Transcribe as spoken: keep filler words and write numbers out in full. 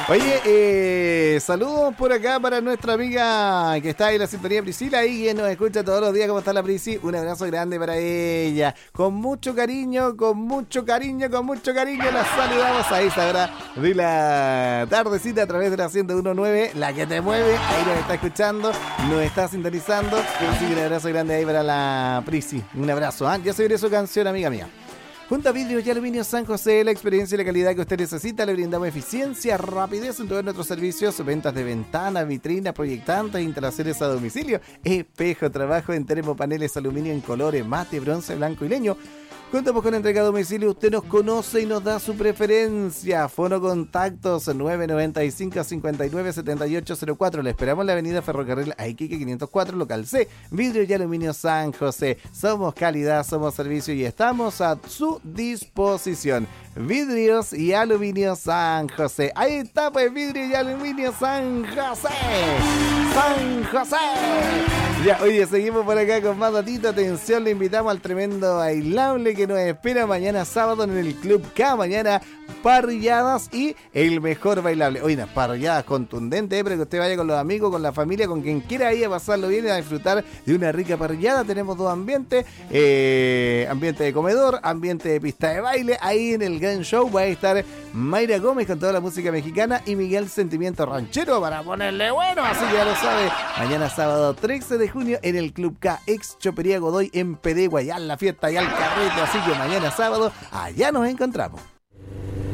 Oye, eh, saludos por acá para nuestra amiga que está en la sintonía, Priscila, y que nos escucha todos los días. ¿Cómo está la Prisi? Un abrazo grande para ella. Con mucho cariño, con mucho cariño, con mucho cariño la saludamos a esta hora de la tardecita a través de la ciento uno punto nueve, la que te mueve. Ahí nos está escuchando, nos está sintonizando. Así que un abrazo grande ahí para la Prisi. Un abrazo, ¿eh? Ya se viene su canción, amiga mía. Junto a Vidrios y Aluminio San José, la experiencia y la calidad que usted necesita, le brindamos eficiencia, rapidez en todos nuestros servicios, ventas de ventanas, vitrinas, proyectantes, instalaciones a domicilio, espejo, trabajo en termopaneles, aluminio en colores, mate, bronce, blanco y leño. Contamos con entrega a domicilio, usted nos conoce y nos da su preferencia. Fono contactos nueve nueve cinco, cinco nueve, siete ocho cero cuatro. Le esperamos en la avenida Ferrocarril Aiquique quinientos cuatro, local C. Vidrio y Aluminio San José. Somos calidad, somos servicio y estamos a su disposición. Vidrios y Aluminio San José. Ahí está, pues, Vidrio y Aluminio San José. San José. Ya, oye, seguimos por acá con más datito. Atención, le invitamos al tremendo bailable que nos espera mañana sábado en el Club K. Mañana parrilladas y el mejor bailable. Oye, unas parrilladas contundentes, ¿eh? Para que usted vaya con los amigos, con la familia, con quien quiera ir a pasarlo bien y a disfrutar de una rica parrillada. Tenemos dos ambientes, eh, ambiente de comedor, ambiente de pista de baile. Ahí en el Gran Show va a estar Mayra Gómez con toda la música mexicana y Miguel Sentimiento Ranchero para ponerle bueno. Así que ya lo sabe, mañana sábado trece de junio en el Club K, ex Chopería Godoy en Pedegua. Ya en la fiesta, ya el carrete. Así que mañana sábado allá nos encontramos.